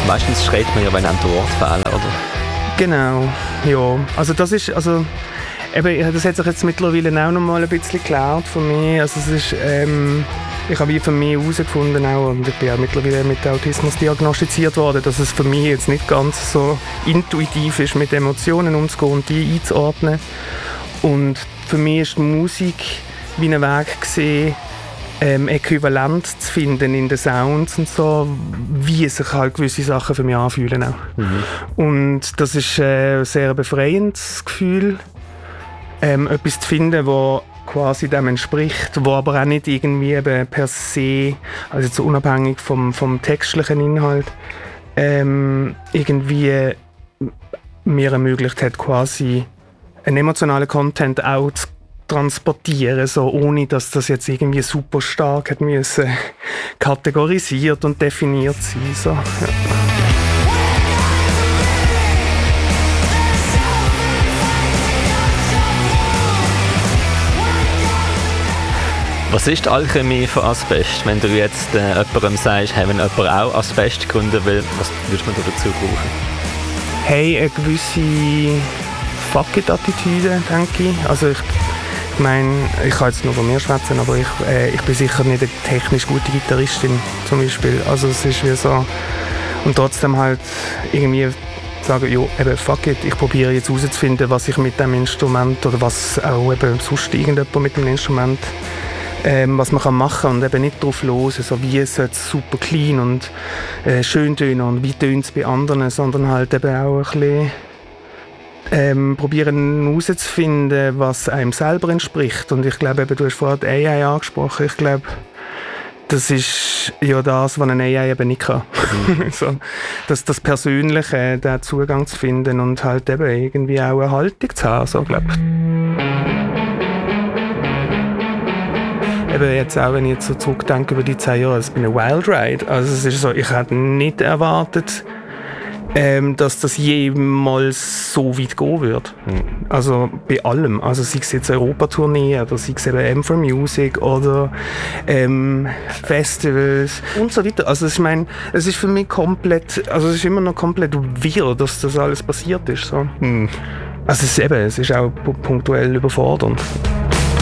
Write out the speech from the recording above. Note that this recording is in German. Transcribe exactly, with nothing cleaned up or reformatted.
meistens schreit man ja, wenn einem die Worte fehlen, oder? Genau, ja. Also das ist, also eben, das hat sich jetzt mittlerweile auch noch mal ein bisschen geklärt für mich. Also es ist, ähm, ich habe wie für mich herausgefunden auch, und ich bin auch mittlerweile mit Autismus diagnostiziert worden, dass es für mich jetzt nicht ganz so intuitiv ist, mit Emotionen umzugehen und die einzuordnen. Und für mich ist die Musik wie ein Weg gesehen, ähm, äquivalent zu finden in den Sounds und so, wie sich halt gewisse Sachen für mich anfühlen auch. Mhm. Und das ist äh, ein sehr befreiendes Gefühl, ähm, etwas zu finden, was quasi dem entspricht, wo aber auch nicht irgendwie eben per se, also jetzt unabhängig vom, vom textlichen Inhalt, ähm, irgendwie mir ermöglicht hat, quasi einen emotionalen Content auch zu transportieren, so, ohne dass das jetzt irgendwie super stark hat müssen kategorisiert und definiert sein. So. Ja. Was ist die Alchemie von Asbest? Wenn du jetzt äh, jemandem sagst, hey, wenn jemand auch Asbest gründen will, was würdest du dazu brauchen? Hey, eine gewisse Fuck-it-Attitüde, denke ich. Also ich Ich meine, ich kann jetzt nur von mir schwätzen, aber ich, äh, ich bin sicher nicht eine technisch gute Gitarristin zum Beispiel. Also es ist wie so, und trotzdem halt irgendwie sagen, ja, eben fuck it, ich probiere jetzt herauszufinden, was ich mit dem Instrument oder was auch eben sonst irgendjemand mit dem Instrument, ähm, was man kann machen und eben nicht drauf los, so wie es super clean und äh, schön tönen und wie tönt es bei anderen, sondern halt eben auch ein bisschen Ähm, probieren herauszufinden, was einem selber entspricht. Und ich glaube, eben, du hast vorhin die A I angesprochen. Ich glaube, das ist ja das, was eine A I eben nicht kann. Mhm. so, das, das Persönliche, den Zugang zu finden und halt eben irgendwie auch eine Haltung zu haben. So, glaube ich. Eben jetzt auch, wenn ich jetzt so zurückdenke über die zehn Jahre, es bin ein Wild Ride. Also es ist so, ich hätte nicht erwartet, Ähm, dass das jemals so weit gehen wird. Mhm. Also bei allem. Also sei es jetzt Europatournee oder sei es eben M for Music oder ähm, Festivals und so weiter. Also ich meine, es ist für mich komplett, also es ist immer noch komplett wirr, dass das alles passiert ist. So. Mhm. Also es ist eben, es ist auch punktuell überfordernd.